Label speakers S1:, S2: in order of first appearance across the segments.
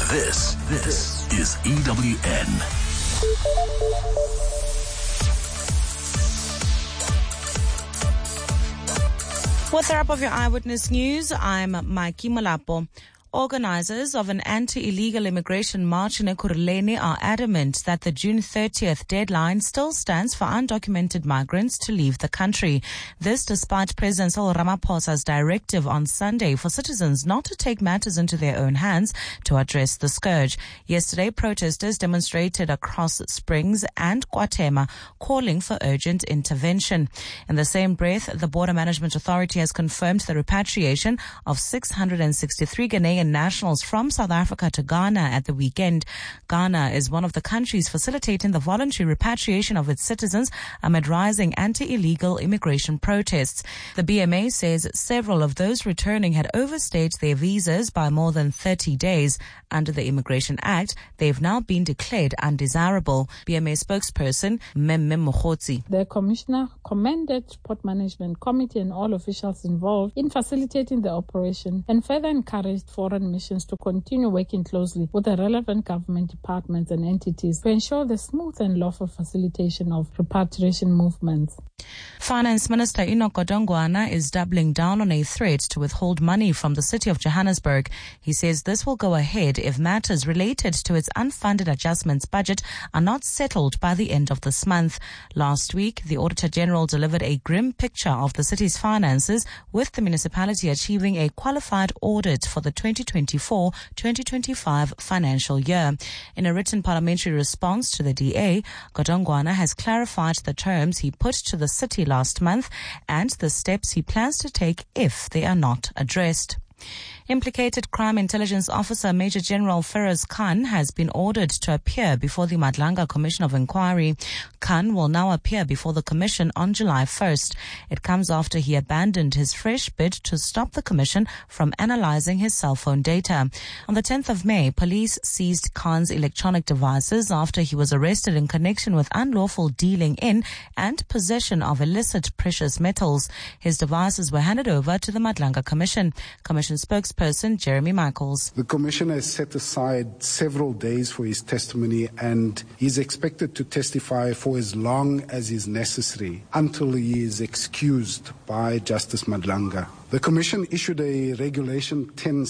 S1: This is EWN.
S2: With the wrap of your Eyewitness News, I'm Maiki Malapo. Organizers of an anti-illegal immigration march in Ekurhuleni are adamant that the June 30th deadline still stands for undocumented migrants to leave the country. This despite President Cyril Ramaphosa's directive on Sunday for citizens not to take matters into their own hands to address the scourge. Yesterday, protesters demonstrated across Springs and Guatema, calling for urgent intervention. In the same breath, the Border Management Authority has confirmed the repatriation of 663 Ghanaian nationals from South Africa to Ghana at the weekend. Ghana is one of the countries facilitating the voluntary repatriation of its citizens amid rising anti-illegal immigration protests. The BMA says several of those returning had overstayed their visas by more than 30 days. Under the Immigration Act, they've now been declared undesirable. BMA spokesperson Memme Mokhotsi.
S3: The Commissioner commended Port Management Committee and all officials involved in facilitating the operation and further encouraged foreign missions to continue working closely with the relevant government departments and entities to ensure the smooth and lawful facilitation of repatriation movements.
S2: Finance Minister Enoch Godongwana is doubling down on a threat to withhold money from the city of Johannesburg. He says this will go ahead if matters related to its unfunded adjustments budget are not settled by the end of this month. Last week, the Auditor General delivered a grim picture of the city's finances, with the municipality achieving a qualified audit for the 2024-2025 financial year. In a written parliamentary response to the DA, Godongwana has clarified the terms he put to the city last month and the steps he plans to take if they are not addressed. Implicated Crime Intelligence Officer Major General Feroz Khan has been ordered to appear before the Madlanga Commission of Inquiry. Khan will now appear before the commission on July 1st. It comes after he abandoned his fresh bid to stop the commission from analyzing his cell phone data. On the 10th of May, police seized Khan's electronic devices after he was arrested in connection with unlawful dealing in and possession of illicit precious metals. His devices were handed over to the Madlanga Commission. Commission spokesperson Jeremy Michaels.
S4: The Commission has set aside several days for his testimony, and he's expected to testify for as long as is necessary until he is excused by Justice Madlanga. The Commission issued a Regulation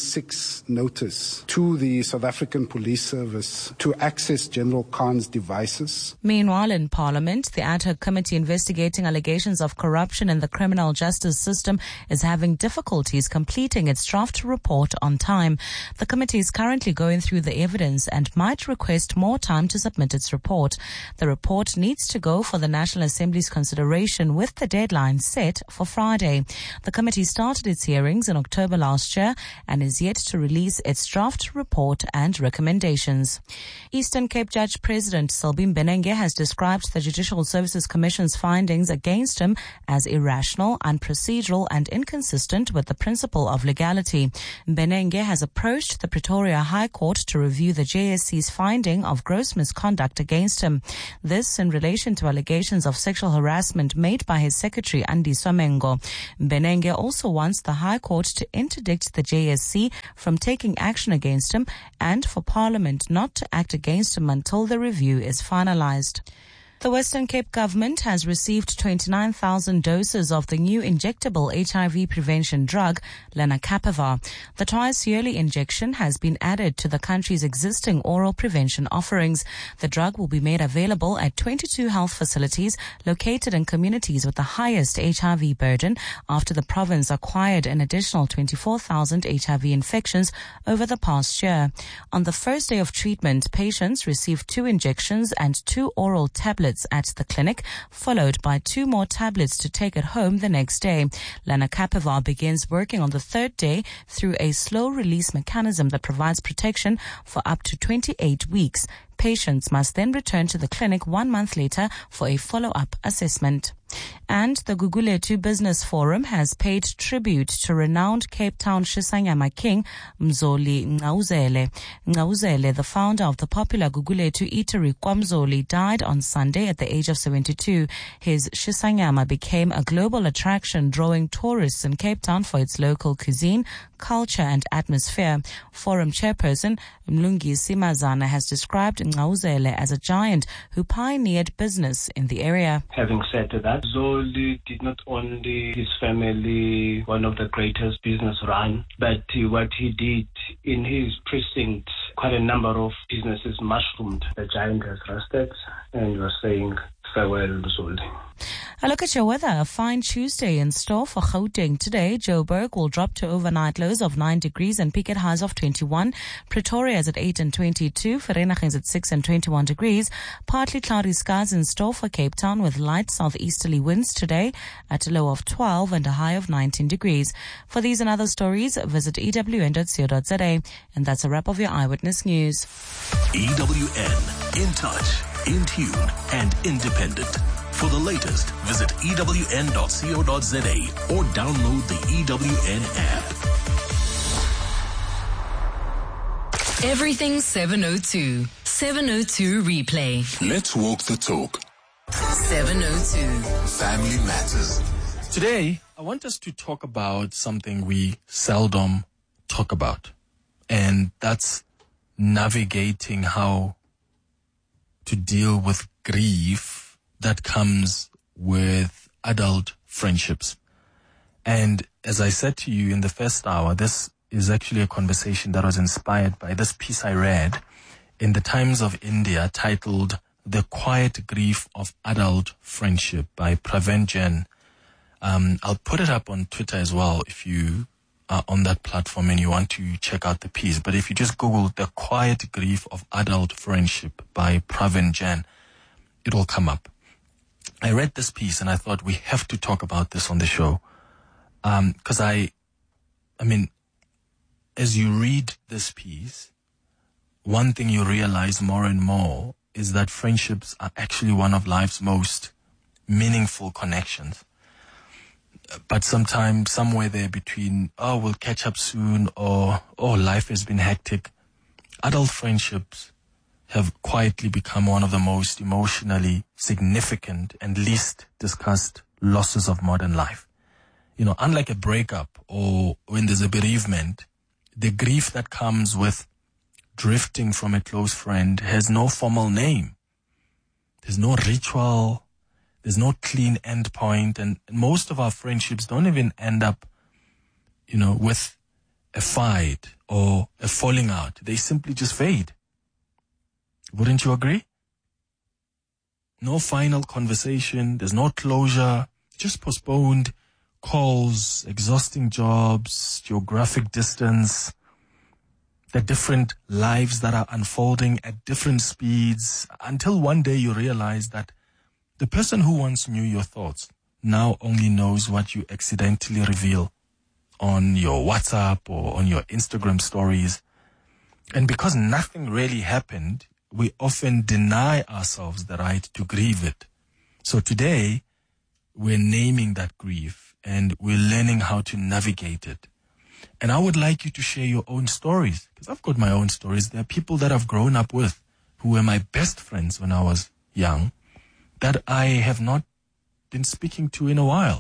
S4: 10.6 notice to the South African Police Service to access General Khan's devices.
S2: Meanwhile, in Parliament, the ad hoc committee investigating allegations of corruption in the criminal justice system is having difficulties completing its draft report on time. The committee is currently going through the evidence and might request more time to submit its report. The report needs to go for the National Assembly's consideration with the deadline set for Friday. The committee started its hearings in October last year and is yet to release its draft report and recommendations. Eastern Cape Judge President Selbie Mbenenge has described the Judicial Services Commission's findings against him as irrational, unprocedural and inconsistent with the principle of legality. Mbenenge has approached the Pretoria High Court to review the JSC's finding of gross misconduct against him. This in relation to allegations of sexual harassment made by his secretary, Andy Somengo. Mbenenge also wants the High Court to interdict the JSC from taking action against him and for Parliament not to act against him until the review is finalized. The Western Cape government has received 29,000 doses of the new injectable HIV prevention drug, lenacapavir. The twice-yearly injection has been added to the country's existing oral prevention offerings. The drug will be made available at 22 health facilities located in communities with the highest HIV burden after the province acquired an additional 24,000 HIV infections over the past year. On the first day of treatment, patients received 2 injections and 2 oral tablets at the clinic, followed by 2 more tablets to take at home the next day. Lenacapavir begins working on the 3rd day through a slow-release mechanism that provides protection for up to 28 weeks. Patients must then return to the clinic 1 month later for a follow-up assessment. And the Gugulethu Business Forum has paid tribute to renowned Cape Town Shisanyama king Mzoli Ngqawuzele. Ngqawuzele, the founder of the popular Gugulethu eatery KwaMzoli, died on Sunday at the age of 72. His Shisanyama became a global attraction, drawing tourists in Cape Town for its local cuisine, culture and atmosphere. Forum chairperson Mlungi Simazana has described Ngqawuzele as a giant who pioneered business in the area.
S5: Having said that, Zoli did not only his family one of the greatest business run, but what he did in his precinct, quite a number of businesses mushroomed. The giant has rested, and was saying farewell, Zoli.
S2: A look at your weather. A fine Tuesday in store for Gauteng today. Joburg will drop to overnight lows of 9 degrees and peak at highs of 21. Pretoria is at 8 and 22. Vereeniging is at 6 and 21 degrees. Partly cloudy skies in store for Cape Town with light southeasterly winds today at a low of 12 and a high of 19 degrees. For these and other stories, visit ewn.co.za. And that's a wrap of your Eyewitness News.
S1: EWN, in touch, in tune, and independent. For the latest, visit ewn.co.za or download the EWN app.
S6: Everything 702. 702 replay.
S1: Let's walk the talk.
S6: 702.
S1: Family Matters.
S7: Today, I want us to talk about something we seldom talk about, and that's navigating how to deal with grief that comes with adult friendships. And as I said to you in the first hour, this is actually a conversation that was inspired by this piece I read in the Times of India titled The Quiet Grief of Adult Friendship by Praveen Jain. I'll put it up on Twitter as well if you are on that platform and you want to check out the piece. But if you just Google The Quiet Grief of Adult Friendship by Praveen Jain, it will come up. I read this piece and I thought we have to talk about this on the show. Because I mean, as you read this piece, one thing you realize more and more is that friendships are actually one of life's most meaningful connections. But sometimes, somewhere there between, oh, we'll catch up soon, or, oh, life has been hectic, adult friendships have quietly become one of the most emotionally significant and least discussed losses of modern life. You know, unlike a breakup or when there's a bereavement, the grief that comes with drifting from a close friend has no formal name. There's no ritual. There's no clean end point. And most of our friendships don't even end up, you know, with a fight or a falling out. They simply just fade. Wouldn't you agree? No final conversation. There's no closure. Just postponed calls, exhausting jobs, geographic distance, the different lives that are unfolding at different speeds, until one day you realize that the person who once knew your thoughts now only knows what you accidentally reveal on your WhatsApp or on your Instagram stories. And because nothing really happened, we often deny ourselves the right to grieve it. So today, we're naming that grief and we're learning how to navigate it. And I would like you to share your own stories, because I've got my own stories. There are people that I've grown up with who were my best friends when I was young that I have not been speaking to in a while.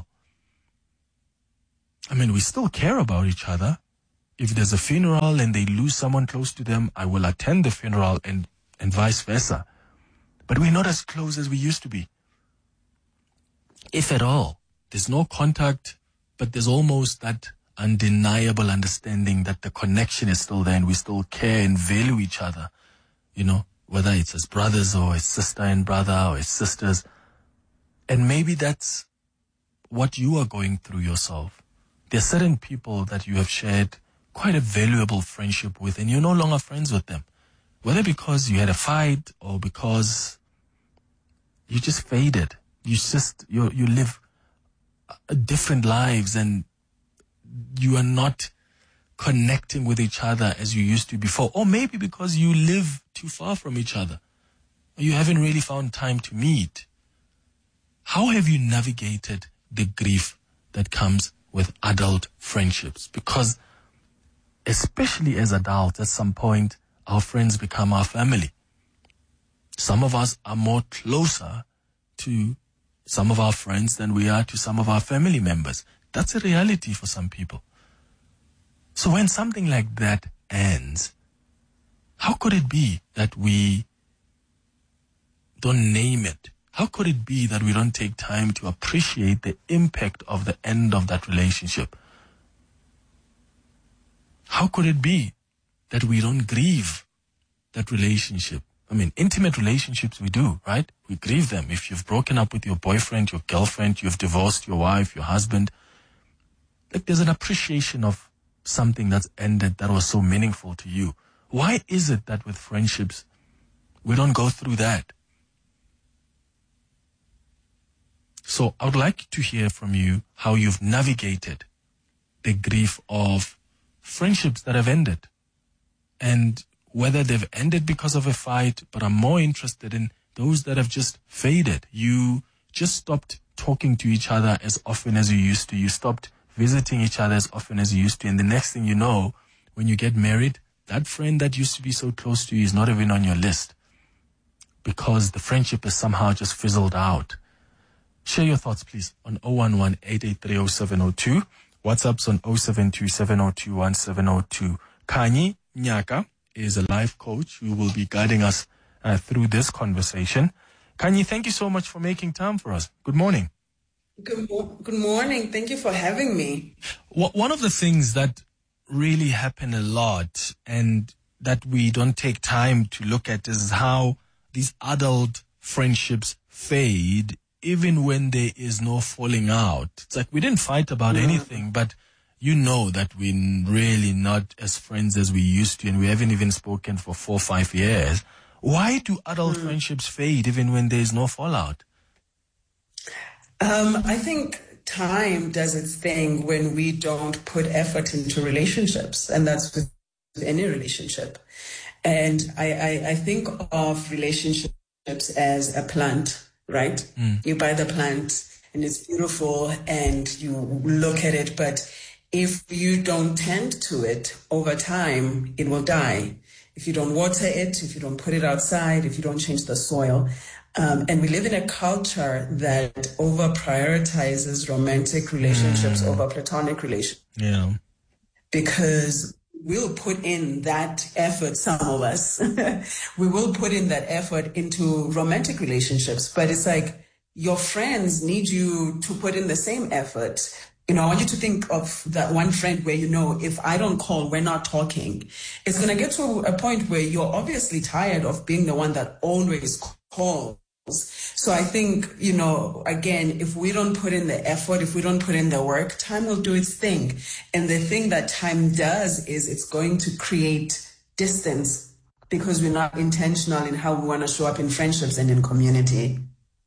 S7: I mean, we still care about each other. If there's a funeral and they lose someone close to them, I will attend the funeral and vice versa. But we're not as close as we used to be. If at all, there's no contact, but there's almost that undeniable understanding that the connection is still there and we still care and value each other, you know, whether it's as brothers or as sister and brother or as sisters. And maybe that's what you are going through yourself. There are certain people that you have shared quite a valuable friendship with and you're no longer friends with them, whether because you had a fight or because you just faded. You live different lives and you are not connecting with each other as you used to before. Or maybe because you live too far from each other. you haven't really found time to meet. How have you navigated the grief that comes with adult friendships? Because especially as adults, at some point, our friends become our family. Some of us are more closer to some of our friends than we are to some of our family members. That's a reality for some people. So when something like that ends, how could it be that we don't name it? How could it be that we don't take time to appreciate the impact of the end of that relationship? How could it be that we don't grieve that relationship? I mean, intimate relationships we do, right? We grieve them. If you've broken up with your boyfriend, your girlfriend, you've divorced your wife, your husband, like there's an appreciation of something that's ended that was so meaningful to you. Why is it that with friendships, we don't go through that? So I would like to hear from you how you've navigated the grief of friendships that have ended, and whether they've ended because of a fight, but I'm more interested in those that have just faded. You just stopped talking to each other as often as you used to. You stopped visiting each other as often as you used to. And the next thing you know, when you get married, that friend that used to be so close to you is not even on your list because the friendship has somehow just fizzled out. Share your thoughts, please, on 011-883-0702. WhatsApp's on 072-702-1702. Khanyi Nyaka is a life coach who will be guiding us through this conversation. Khanyi, thank you so much for making time for us. Good morning.
S8: Good morning. Thank you for having me.
S7: One of the things that really happen a lot and that we don't take time to look at is how these adult friendships fade even when there is no falling out. It's like we didn't fight about anything, but you know that we're really not as friends as we used to, and we haven't even spoken for 4 or 5 years. Why do adult friendships fade even when there is no fallout?
S8: I think time does its thing when we don't put effort into relationships, and that's with any relationship. And I think of relationships as a plant, right? You buy the plant and it's beautiful and you look at it, but if you don't tend to it over time, it will die. If you don't water it, if you don't put it outside, if you don't change the soil. And we live in a culture that over prioritizes romantic relationships over platonic relationships.
S7: Yeah.
S8: Because we'll put in that effort, some of us, we will put in that effort into romantic relationships, but it's like your friends need you to put in the same effort. You know, I want you to think of that one friend where, you know, if I don't call, we're not talking. It's going to get to a point where you're obviously tired of being the one that always calls. So I think, you know, again, if we don't put in the effort, if we don't put in the work, time will do its thing. And the thing that time does is it's going to create distance because we're not intentional in how we want to show up in friendships and in community.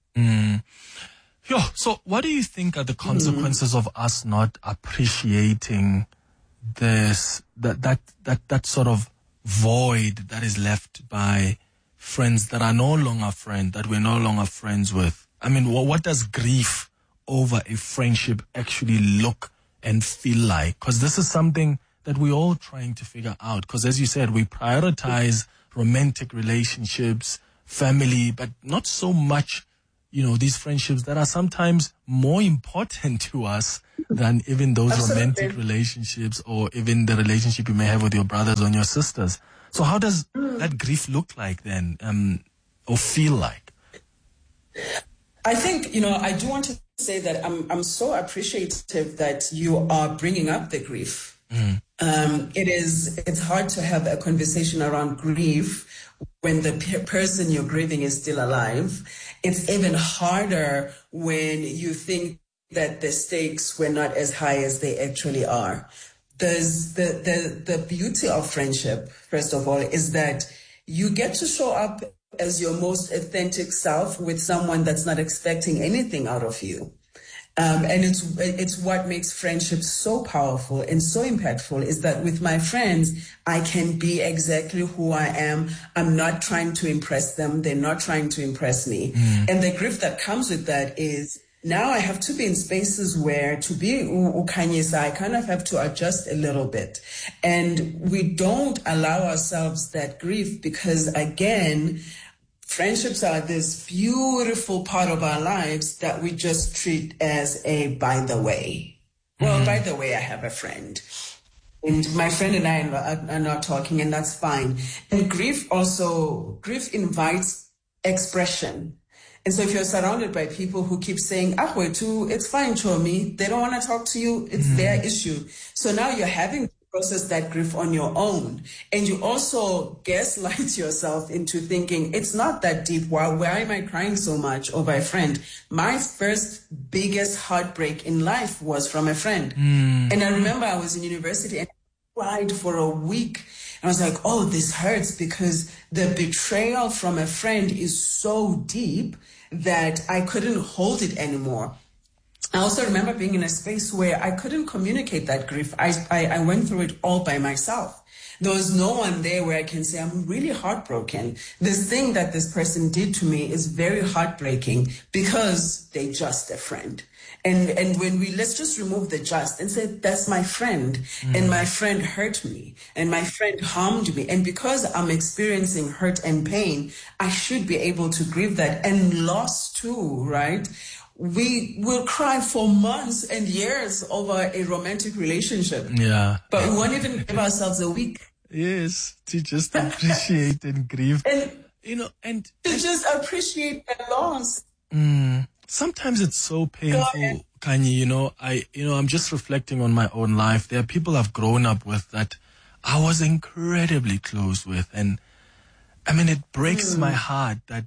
S7: Yeah. So what do you think are the consequences of us not appreciating this, that sort of void that is left by friends that are no longer friends, that we're no longer friends with? I mean, what does grief over a friendship actually look and feel like? Because this is something that we're all trying to figure out. Because as you said, we prioritize romantic relationships, family, but not so much, you know, these friendships that are sometimes more important to us than even those romantic relationships or even the relationship you may have with your brothers or your sisters. So how does that grief look like then, or feel like?
S8: I think, you know, I do want to say that I'm so appreciative that you are bringing up the grief. It's hard to have a conversation around grief when the person you're grieving is still alive. It's even harder when you think that the stakes were not as high as they actually are. There's the beauty of friendship, first of all, is that you get to show up as your most authentic self with someone that's not expecting anything out of you. And it's what makes friendship so powerful and so impactful, is that with my friends, I can be exactly who I am. I'm not trying to impress them. They're not trying to impress me. And the grief that comes with that is now I have to be in spaces where to be Ukanyisa, I kind of have to adjust a little bit. And we don't allow ourselves that grief because, again, friendships are this beautiful part of our lives that we just treat as a by the way. Well, by the way, I have a friend. And my friend and I are not talking, and that's fine. And grief invites expression. And so if you're surrounded by people who keep saying, it's fine, Chomi, they don't want to talk to you, it's their issue. So now you're having to process that grief on your own. And you also gaslight yourself into thinking, it's not that deep. Why am I crying so much over a friend? My first biggest heartbreak in life was from a friend. And I remember I was in university and I cried for a week. And I was like, oh, this hurts because the betrayal from a friend is so deep that I couldn't hold it anymore. I also remember being in a space where I couldn't communicate that grief. I went through it all by myself. There was no one there where I can say, I'm really heartbroken. This thing that this person did to me is very heartbreaking because they're just a friend. And when let's just remove the just and say, that's my friend, and my friend hurt me, and my friend harmed me. And because I'm experiencing hurt and pain, I should be able to grieve that. And loss too, right? We will cry for months and years over a romantic relationship.
S7: Yeah.
S8: But we won't even give ourselves a week.
S7: Yes, to just appreciate and grieve.
S8: And to just appreciate the loss.
S7: Sometimes it's so painful, Kanye. I'm just reflecting on my own life. There are people I've grown up with that I was incredibly close with. And I mean, it breaks my heart that,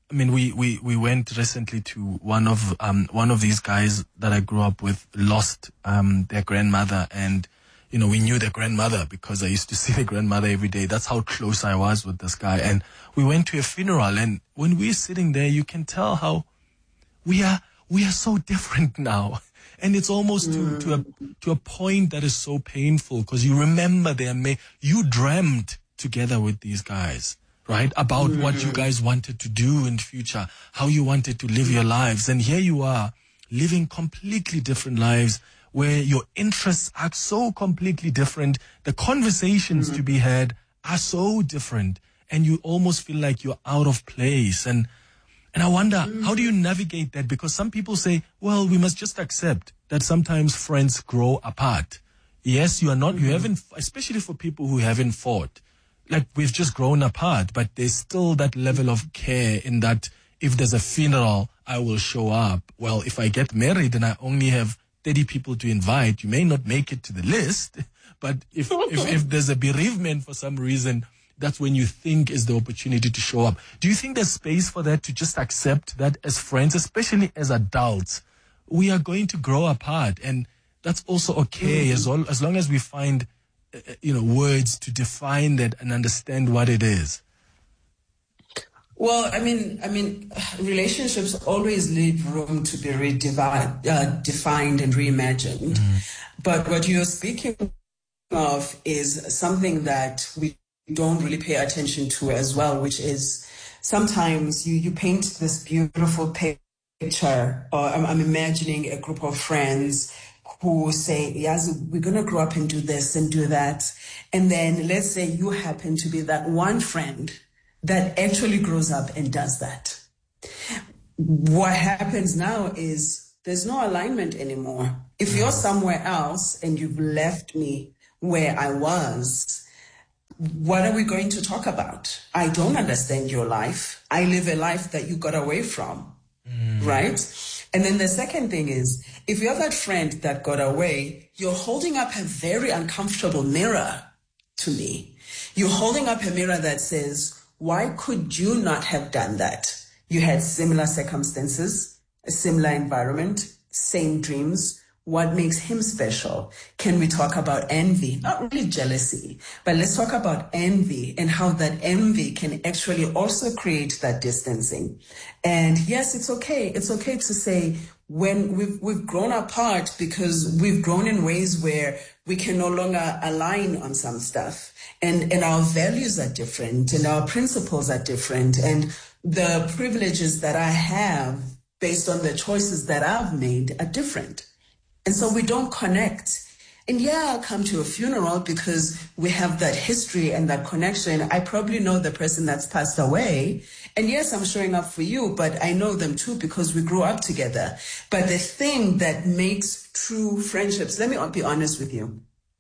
S7: we went recently to one of these guys that I grew up with lost, their grandmother. And, we knew their grandmother because I used to see their grandmother every day. That's how close I was with this guy. And we went to a funeral. And when we're sitting there, you can tell how we are so different now. And it's almost to a point that is so painful because you remember you dreamt together with these guys, right? About what you guys wanted to do in future, how you wanted to live your lives. And here you are living completely different lives where your interests are so completely different. The conversations to be had are so different and you almost feel like you're out of place. And I wonder, how do you navigate that? Because some people say, well, we must just accept that sometimes friends grow apart. Yes, you haven't, especially for people who haven't fought. Like, we've just grown apart, but there's still that level of care in that if there's a funeral, I will show up. Well, if I get married and I only have 30 people to invite, you may not make it to the list. But if there's a bereavement for some reason, that's when you think is the opportunity to show up. Do you think there's space for that, to just accept that as friends, especially as adults, we are going to grow apart, and that's also okay as long as we find, words to define that and understand what it is?
S8: Well, I mean, relationships always leave room to be defined and reimagined. But what you're speaking of is something that we don't really pay attention to as well, which is sometimes you paint this beautiful picture, or I'm imagining a group of friends who say, yes, we're going to grow up and do this and do that. And then let's say you happen to be that one friend that actually grows up and does that. What happens now is there's no alignment anymore. If you're somewhere else and you've left me where I was, what are we going to talk about? I don't understand your life. I live a life that you got away from, right? And then the second thing is, if you're that friend that got away, you're holding up a very uncomfortable mirror to me. You're holding up a mirror that says, why could you not have done that? You had similar circumstances, a similar environment, same dreams. what makes him special? Can we talk about envy? Not really jealousy, but let's talk about envy and how that envy can actually also create that distancing. And yes, it's okay. It's okay to say when we've grown apart because we've grown in ways where we can no longer align on some stuff, and our values are different and our principles are different, and the privileges that I have based on the choices that I've made are different. And so we don't connect. And yeah, I'll come to a funeral because we have that history and that connection. I probably know the person that's passed away. And yes, I'm showing up for you, but I know them too because we grew up together. But the thing that makes true friendships, let me be honest with you.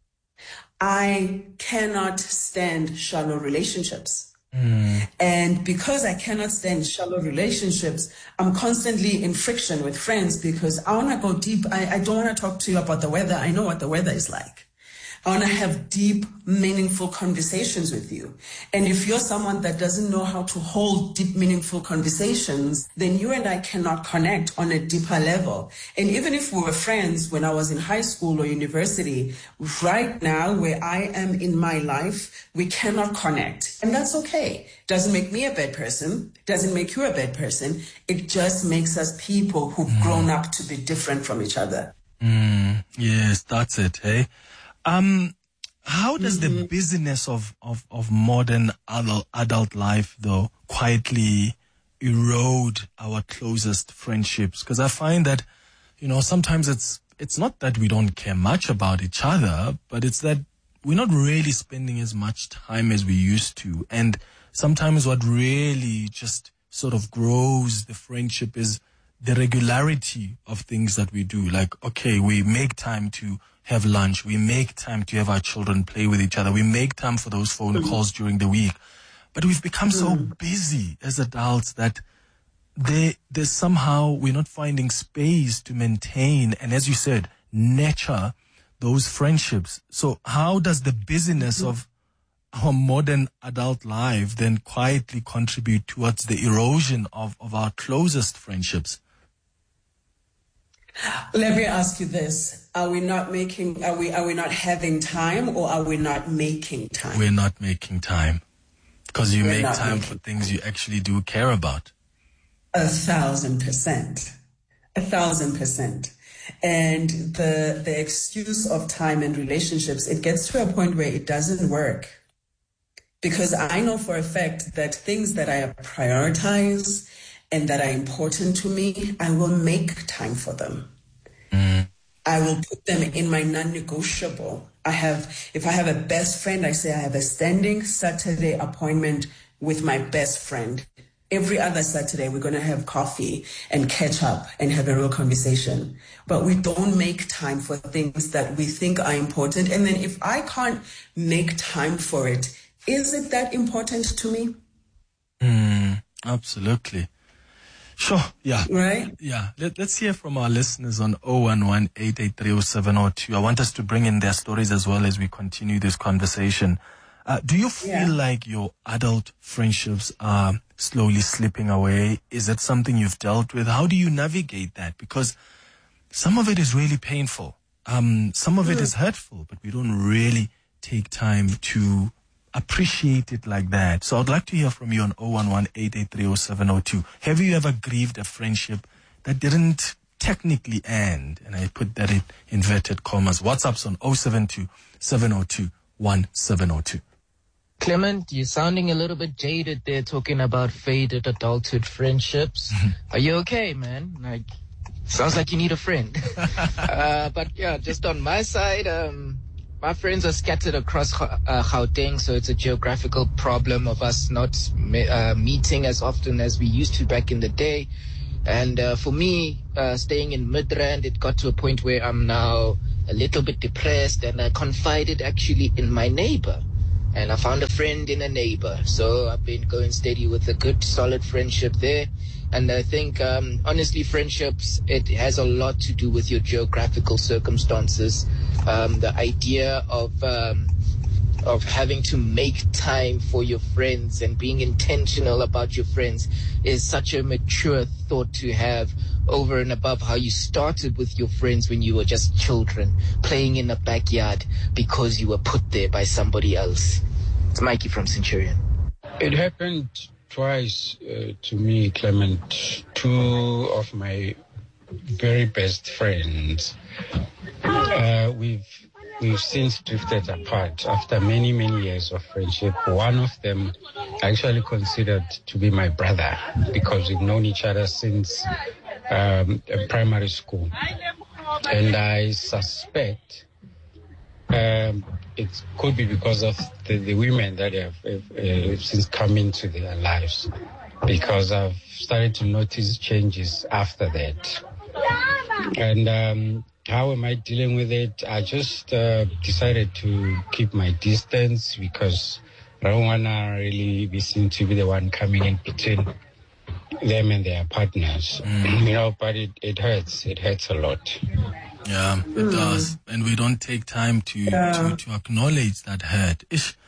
S8: I cannot stand shallow relationships. And because I cannot stand shallow relationships, I'm constantly in friction with friends because I want to go deep. I don't want to talk to you about the weather. I know what the weather is like. I want to have deep, meaningful conversations with you. And if you're someone that doesn't know how to hold deep, meaningful conversations, then you and I cannot connect on a deeper level. And even if we were friends when I was in high school or university, right now where I am in my life, we cannot connect. And that's okay. Doesn't make me a bad person. Doesn't make you a bad person. It just makes us people who've grown up to be different from each other.
S7: Yes, that's it, hey? How does the busyness of modern adult life, though, quietly erode our closest friendships? Because I find that, sometimes it's not that we don't care much about each other, but it's that we're not really spending as much time as we used to. And sometimes what really just sort of grows the friendship is the regularity of things that we do. Like, okay, we make time to have lunch. We make time to have our children play with each other. We make time for those phone calls during the week. But we've become so busy as adults that there's somehow we're not finding space to maintain and, as you said, nurture those friendships. So how does the busyness of our modern adult life then quietly contribute towards the erosion of our closest friendships?
S8: Let me ask you this. Are we not having time, or are we not making time?
S7: We're not making time. Because you make time for things you actually do care about.
S8: 1,000%. 1,000%. And the excuse of time and relationships, it gets to a point where it doesn't work. Because I know for a fact that things that I prioritize and that are important to me, I will make time for them. I will put them in my non-negotiable. If I have a best friend, I say I have a standing Saturday appointment with my best friend. Every other Saturday, we're going to have coffee and catch up and have a real conversation. But we don't make time for things that we think are important. And then if I can't make time for it, is it that important to me?
S7: Absolutely. Sure, yeah.
S8: Right?
S7: Yeah. Let's hear from our listeners on 011-883-0702. I want us to bring in their stories as well as we continue this conversation. Do you feel like your adult friendships are slowly slipping away? Is that something you've dealt with? How do you navigate that? Because some of it is really painful. Some of it is hurtful, but we don't really take time to appreciate it like that. So I'd like to hear from you on 011-883-0702. Have you ever grieved a friendship that didn't technically end? And I put that in inverted commas. WhatsApp's on 072-702-1702.
S9: Clement, you're sounding a little bit jaded there, talking about faded adulthood friendships. Are you okay, man? Sounds like you need a friend. But yeah, just on my side, my friends are scattered across Gauteng, so it's a geographical problem of us not meeting as often as we used to back in the day. And for me, staying in Midrand, it got to a point where I'm now a little bit depressed, and I confided actually in my neighbor. And I found a friend in a neighbor. So I've been going steady with a good, solid friendship there. And I think, honestly, friendships, it has a lot to do with your geographical circumstances. The idea of of having to make time for your friends and being intentional about your friends is such a mature thought to have, over and above how you started with your friends when you were just children, playing in the backyard because you were put there by somebody else. It's Mikey from Centurion.
S10: It happened twice to me, Clement. Two of my very best friends. We've since drifted apart after many, many years of friendship. One of them I actually considered to be my brother because we've known each other since primary school. And I suspect it could be because of the women that have since come into their lives, because I've started to notice changes after that. And how am I dealing with it? I just decided to keep my distance because I don't want to really be seen to be the one coming in between them and their partners. But it hurts. It hurts a lot.
S7: Yeah, it does. And we don't take time to acknowledge that hurt.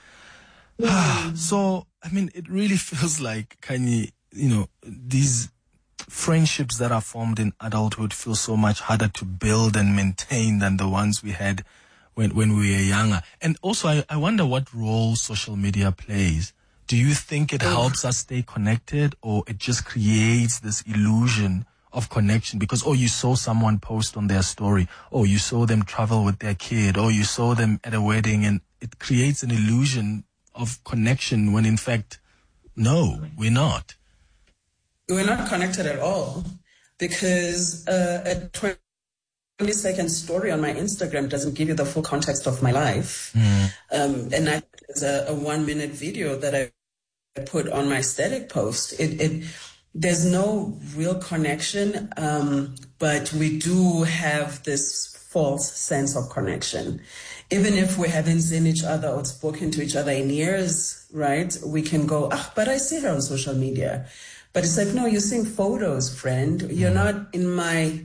S7: So, I mean, it really feels like, Kanye, these friendships that are formed in adulthood feel so much harder to build and maintain than the ones we had when we were younger. And also, I wonder what role social media plays. Do you think it helps us stay connected, or it just creates this illusion of connection? Because, you saw someone post on their story, you saw them travel with their kid, you saw them at a wedding, and it creates an illusion of connection when in fact, no, we're not.
S8: We're not connected at all, because a 20-second story on my Instagram doesn't give you the full context of my life. And there's a 1-minute video that I put on my static post. There's no real connection, but we do have this false sense of connection. Even if we haven't seen each other or spoken to each other in years, right? We can go, but I see her on social media. But it's like, no, you're seeing photos, friend. You're not in my,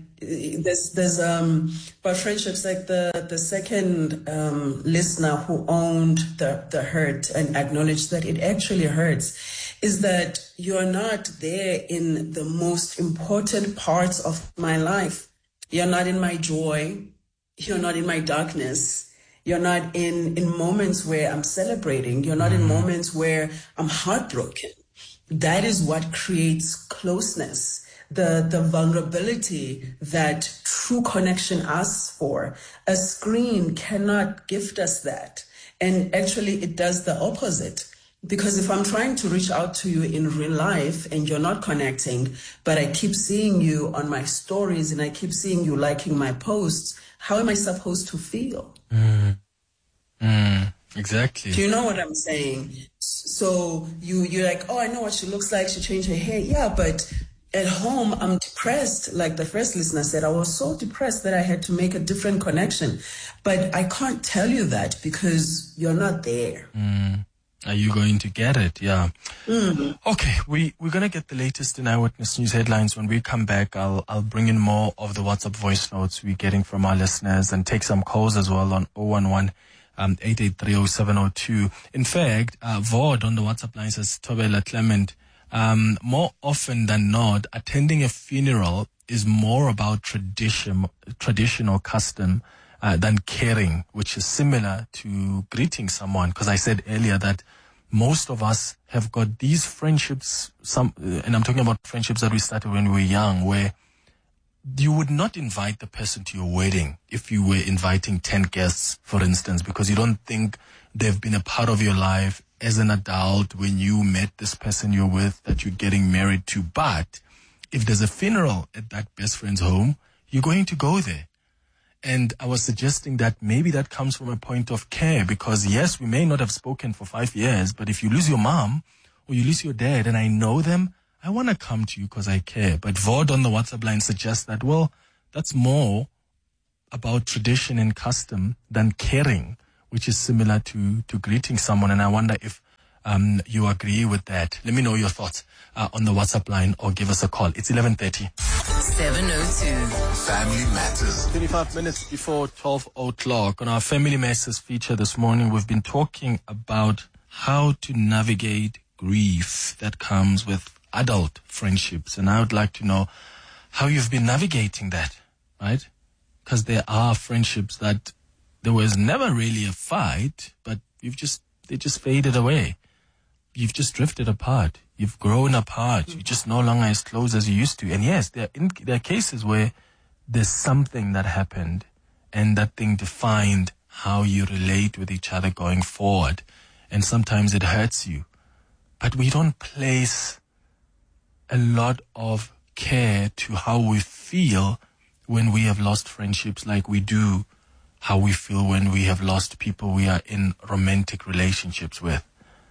S8: but friendships, like the second listener who owned the hurt and acknowledged that it actually hurts, is that you're not there in the most important parts of my life. You're not in my joy. You're not in my darkness. You're not in moments where I'm celebrating. You're not in moments where I'm heartbroken. That is what creates closeness, the vulnerability that true connection asks for. A screen cannot gift us that. And actually, it does the opposite. Because if I'm trying to reach out to you in real life and you're not connecting, but I keep seeing you on my stories and I keep seeing you liking my posts, how am I supposed to feel?
S7: Exactly.
S8: Do you know what I'm saying? So you're like, I know what she looks like. She changed her hair. Yeah, but at home, I'm depressed. Like the first listener said, I was so depressed that I had to make a different connection. But I can't tell you that because you're not there.
S7: Are you going to get it? Yeah. Okay, we're going to get the latest in Eyewitness News headlines. When we come back, I'll bring in more of the WhatsApp voice notes we're getting from our listeners and take some calls as well on 011-883-0702. In fact, Vod on the WhatsApp line says, Tobela Clement, more often than not, attending a funeral is more about traditional custom than caring, which is similar to greeting someone. Because I said earlier that most of us have got these friendships, and I'm talking about friendships that we started when we were young, where you would not invite the person to your wedding if you were inviting 10 guests, for instance, because you don't think they've been a part of your life as an adult when you met this person you're with that you're getting married to. But if there's a funeral at that best friend's home, you're going to go there. And I was suggesting that maybe that comes from a point of care, because yes, we may not have spoken for 5 years, but if you lose your mom or you lose your dad and I know them, I want to come to you because I care. But Vod on the WhatsApp line suggests that, well, that's more about tradition and custom than caring, which is similar to greeting someone. And I wonder if you agree with that. Let me know your thoughts on the WhatsApp line or give us a call. It's 11:30.
S6: 702.
S1: Family Matters.
S7: 25 minutes before 12 o'clock on our Family Matters feature this morning, we've been talking about how to navigate grief that comes with adult friendships. And I would like to know how you've been navigating that, right? Because there are friendships that there was never really a fight, but they just faded away. You've just drifted apart. You've grown apart. You're just no longer as close as you used to. And yes, there are cases where there's something that happened and that thing defined how you relate with each other going forward. And sometimes it hurts you. But we don't place a lot of care to how we feel when we have lost friendships like we do how we feel when we have lost people we are in romantic relationships with.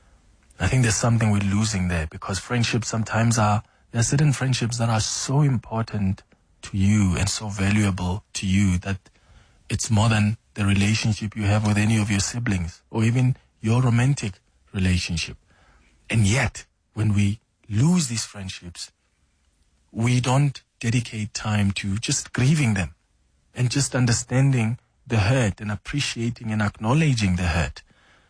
S7: I think there's something we're losing there, because friendships sometimes there are certain friendships that are so important to you and so valuable to you that it's more than the relationship you have with any of your siblings or even your romantic relationship. And yet, when we lose these friendships, we don't dedicate time to just grieving them and just understanding the hurt and appreciating and acknowledging the hurt.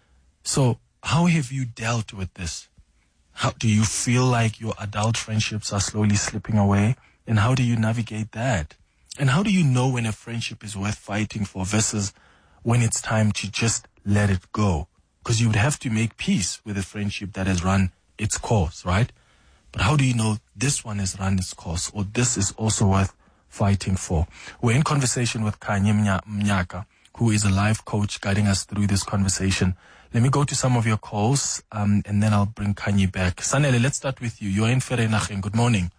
S7: So how have you dealt with this? How do you feel like your adult friendships are slowly slipping away? And how do you navigate that? And how do you know when a friendship is worth fighting for versus when it's time to just let it go? Because you would have to make peace with a friendship that has run its course, right? But how do you know this one has run its course or this is also worth fighting for? We're in conversation with Kanye Mnyaka, who is a life coach guiding us through this conversation. Let me go to some of your calls, and then I'll bring Kanye back. Sanele, let's start with you. You're in Vereeniging. Good morning.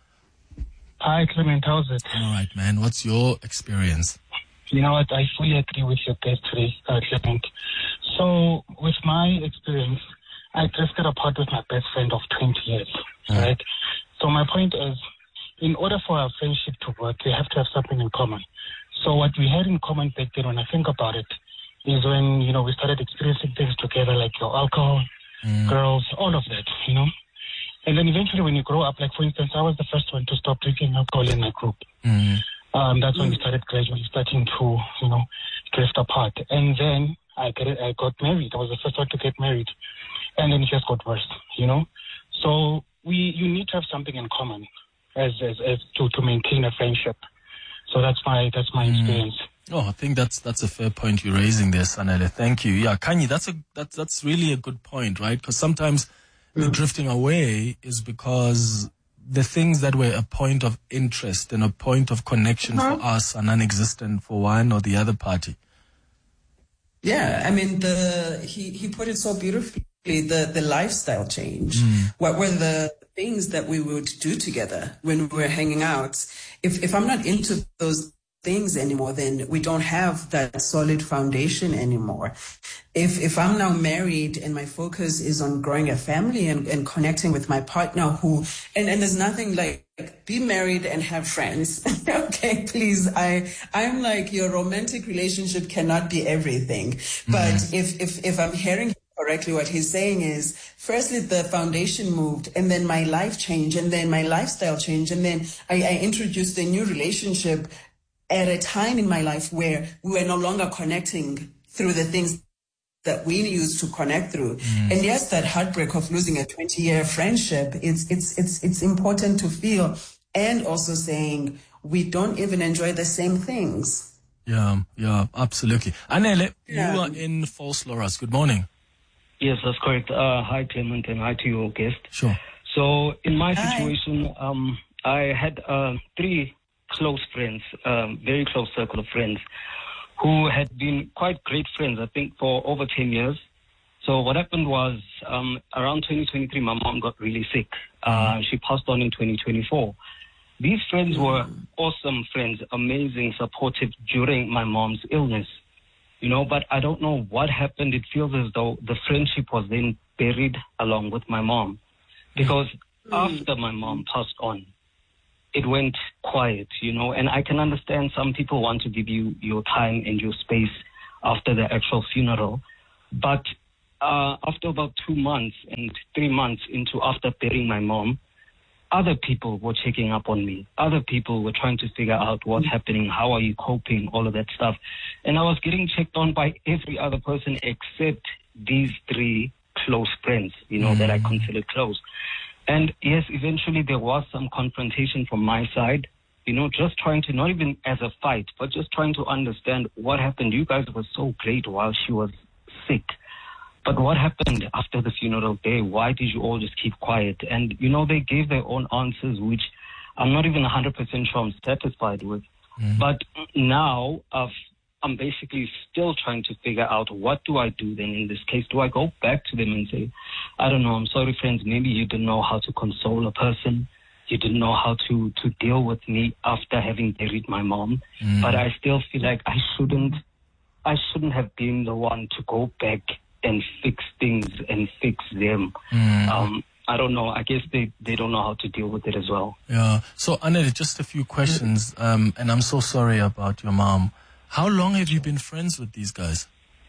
S11: Hi, Clement. How's it?
S7: I'm all right, man. What's your experience?
S11: You know what? I fully agree with your guest today, Clement. So, with my experience, I drifted apart with my best friend of 20 years, right? So my point is, in order for our friendship to work, we have to have something in common. So what we had in common back then, when I think about it, is when, we started experiencing things together, like your alcohol, girls, all of that, And then eventually when you grow up, like for instance, I was the first one to stop drinking alcohol in my group. That's when we started gradually starting to, drift apart. And then I got married. I was the first one to get married. And then it just got worse, So you need to have something in common as to maintain a friendship. So that's my experience.
S7: Oh, I think that's a fair point you're raising there, Sanele. Thank you. Yeah, Kanye, that's really a good point, right? Because sometimes the drifting away is because the things that were a point of interest and a point of connection for us are non-existent for one or the other party.
S8: Yeah, I mean, he put it so beautifully, the lifestyle change. What were the things that we would do together when we were hanging out? If I'm not into those things anymore, then we don't have that solid foundation anymore. If I'm now married and my focus is on growing a family and connecting with my partner and there's nothing like be married and have friends. Okay, please. I'm like, your romantic relationship cannot be everything. But if I'm hearing correctly, what he's saying is, firstly, the foundation moved, and then my life changed, and then my lifestyle changed, and then I introduced a new relationship at a time in my life where we were no longer connecting through the things that we used to connect through. And yes, that heartbreak of losing a 20-year friendship, it's important to feel, and also saying we don't even enjoy the same things.
S7: Yeah, absolutely. Anele, you are in False Loras. Good morning.
S12: Yes, that's correct. Hi, Clement, and hi to your guest.
S7: Sure.
S12: So in my situation, I had 3 close friends, very close circle of friends, who had been quite great friends, I think, for over 10 years. So what happened was, around 2023, my mom got really sick. She passed on in 2024. These friends were awesome friends, amazing, supportive during my mom's illness. But I don't know what happened. It feels as though the friendship was then buried along with my mom. Because after my mom passed on, it went quiet, and I can understand some people want to give you your time and your space after the actual funeral. But after about 2 months and 3 months after burying my mom, other people were checking up on me. Other people were trying to figure out what's happening, how are you coping, all of that stuff. And I was getting checked on by every other person except these 3 close friends, that I considered close. And yes, eventually there was some confrontation from my side, just trying to, not even as a fight, but just trying to understand what happened. You guys were so great while she was sick. But what happened after the funeral day? Why did you all just keep quiet? And, they gave their own answers, which I'm not even 100% sure I'm satisfied with. But now I'm basically still trying to figure out, what do I do then in this case? Do I go back to them and say, I don't know, I'm sorry, friends, maybe you didn't know how to console a person. You didn't know how to deal with me after having buried my mom. But I still feel like I shouldn't have been the one to go back and fix things and fix them. I don't know. I guess they don't know how to deal with it as well.
S7: Yeah. So, Anele, just a few questions. And I'm so sorry about your mom. How long have you been friends with these guys?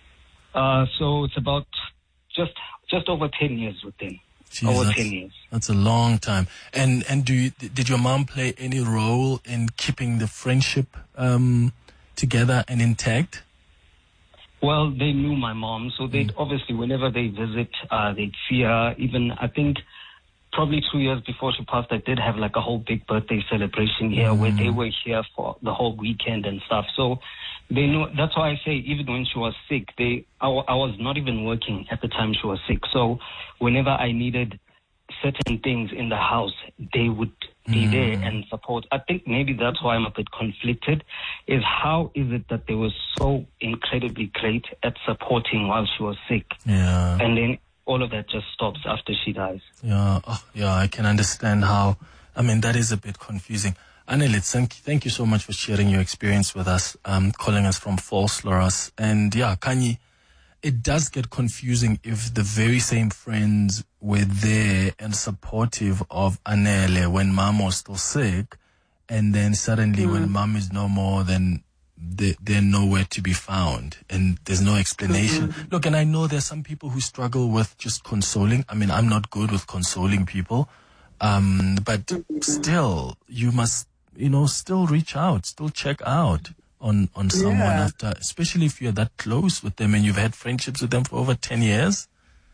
S12: So it's about just over 10 years with them.
S7: Jeez,
S12: over 10 years.
S7: That's a long time. And did your mom play any role in keeping the friendship together and intact?
S12: Well, they knew my mom, so they'd obviously, whenever they visit, they'd see her. Even, I think, probably 2 years before she passed, I did have like a whole big birthday celebration here where they were here for the whole weekend and stuff. So they knew. That's why I say, even when she was sick, I was not even working at the time she was sick. So whenever I needed certain things in the house, they would be there and support. I think maybe that's why I'm a bit conflicted, is how is it that they were so incredibly great at supporting while she was sick?
S7: Yeah.
S12: And then all of that just stops after she dies.
S7: Yeah, I can understand how. I mean, that is a bit confusing. Anele, thank you so much for sharing your experience with us, calling us from Vosloorus. And yeah, Khanyi, it does get confusing if the very same friends were there and supportive of Anele when mom was still sick, and then suddenly when mom is no more, then they're nowhere to be found, and there's no explanation. Look, and I know there's some people who struggle with just consoling. I mean, I'm not good with consoling people, but still, you must, still reach out, still check out on someone after, especially if you're that close with them and you've had friendships with them for over 10 years.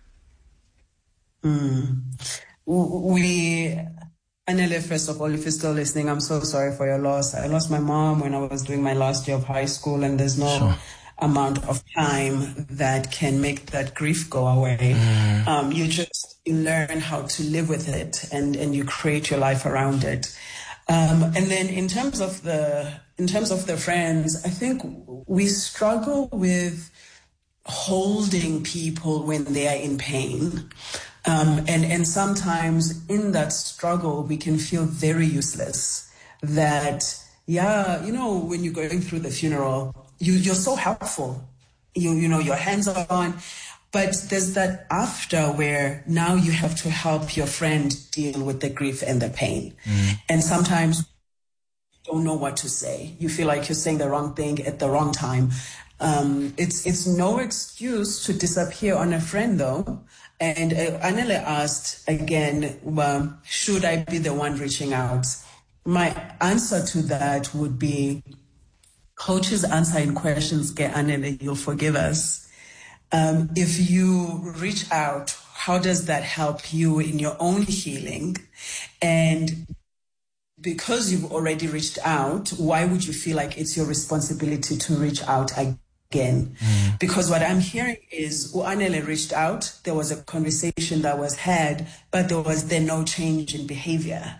S8: Anele, first of all, if you're still listening, I'm so sorry for your loss. I lost my mom when I was doing my last year of high school, and there's no amount of time that can make that grief go away. You learn how to live with it, and you create your life around it. And then in terms of the friends, I think we struggle with holding people when they are in pain. And sometimes in that struggle, we can feel very useless. That, when you're going through the funeral, you're so helpful. Your hands are on. But there's that after where now you have to help your friend deal with the grief and the pain. And sometimes you don't know what to say. You feel like you're saying the wrong thing at the wrong time. It's no excuse to disappear on a friend, though. And Anele asked again, should I be the one reaching out? My answer to that would be, Coach's answer in questions, Anele, you'll forgive us. If you reach out, how does that help you in your own healing? And because you've already reached out, why would you feel like it's your responsibility to reach out again? Because what I'm hearing is Anele reached out, there was a conversation that was had, but there was then no change in behavior.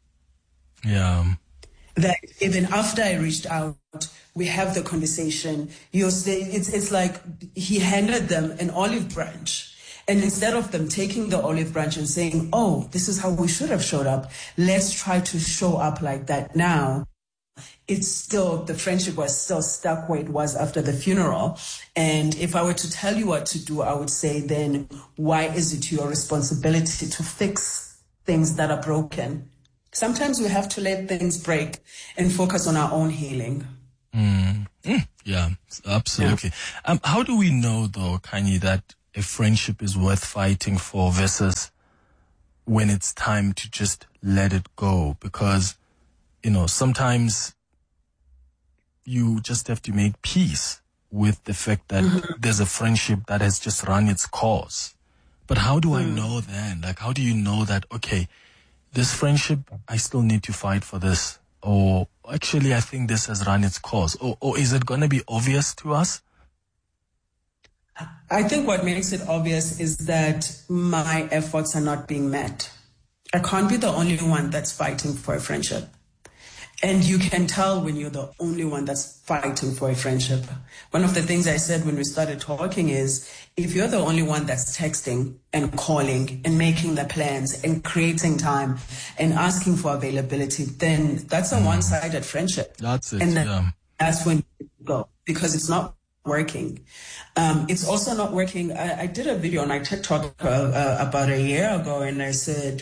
S7: Yeah.
S8: That even after I reached out, we have the conversation. You say it's like he handed them an olive branch, and instead of them taking the olive branch and saying, "Oh, this is how we should have showed up. Let's try to show up like that now." It's still, the friendship was still stuck where it was after the funeral. And if I were to tell you what to do, I would say then, why is it your responsibility to fix things that are broken? Sometimes we have to let things break and focus on our own healing.
S7: Yeah, absolutely. Yeah. How do we know, though, Khanyi, that a friendship is worth fighting for versus when it's time to just let it go, because, sometimes you just have to make peace with the fact that there's a friendship that has just run its course. But how do I know then? Like, how do you know that, okay, this friendship, I still need to fight for this? Or actually, I think this has run its course. Or is it going to be obvious to us?
S8: I think what makes it obvious is that my efforts are not being met. I can't be the only one that's fighting for a friendship. And you can tell when you're the only one that's fighting for a friendship. One of the things I said when we started talking is, if you're the only one that's texting and calling and making the plans and creating time and asking for availability, then that's a one-sided friendship.
S7: That's it,
S8: and that's when you go, because it's not working. It's also not working. I did a video on my TikTok about a year ago, and I said,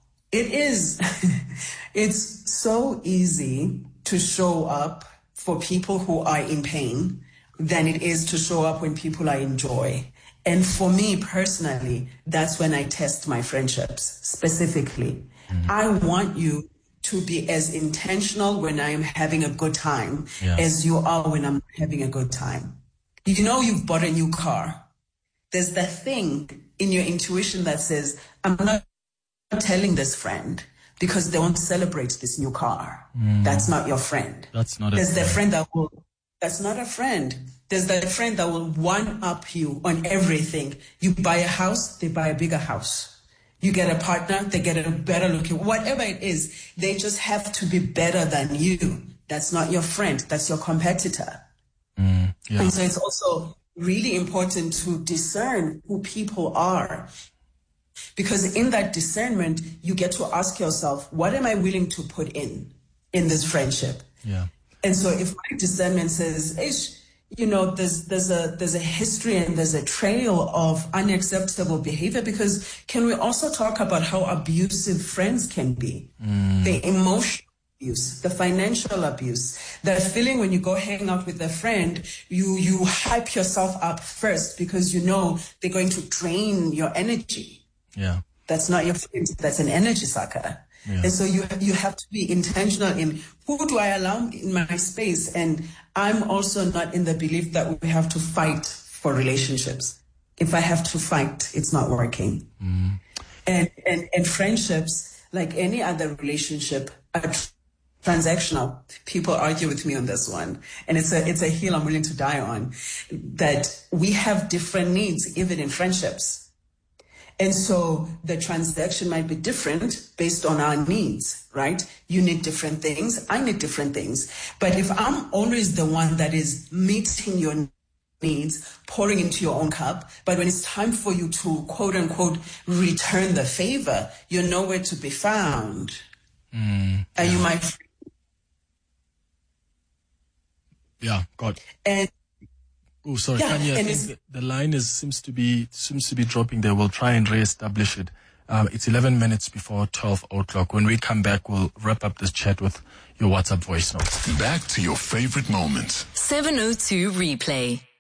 S8: it's so easy to show up for people who are in pain than it is to show up when people are in joy. And for me personally, that's when I test my friendships specifically. I want you to be as intentional when I'm having a good time as you are when I'm having a good time. You've bought a new car. There's that thing in your intuition that says, I'm not telling this friend because they won't celebrate this new car. That's not your friend.
S7: That's not
S8: There's that friend that's not a friend. There's that friend that will one-up you on everything. You buy a house, they buy a bigger house. You get a partner, they get a better looking, whatever it is, they just have to be better than you. That's not your friend, that's your competitor. And so it's also really important to discern who people are. Because in that discernment, you get to ask yourself, what am I willing to put in this friendship?
S7: Yeah.
S8: And so if my discernment says, there's a history and there's a trail of unacceptable behavior, because can we also talk about how abusive friends can be? The emotional abuse, the financial abuse, that feeling when you go hang out with a friend, you hype yourself up first because they're going to drain your energy.
S7: Yeah.
S8: That's not your friend. That's an energy sucker. Yeah. And so you have to be intentional in who do I allow in my space. And I'm also not in the belief that we have to fight for relationships. If I have to fight, it's not working. And friendships, like any other relationship, are transactional. People argue with me on this one. And it's a hill I'm willing to die on, that we have different needs, even in friendships. And so the transaction might be different based on our needs, right? You need different things. I need different things. But if I'm always the one that is meeting your needs, pouring into your own cup, but when it's time for you to, quote unquote, return the favor, you're nowhere to be found. Are you my friend?
S7: Yeah, God.
S8: And
S7: oh, sorry, Kanye, I think the line seems to be dropping there. We'll try and re-establish it. It's 11 minutes before 12 o'clock. When we come back, we'll wrap up this chat with your WhatsApp voice note.
S1: Back to your favorite moments.
S6: 702 Replay.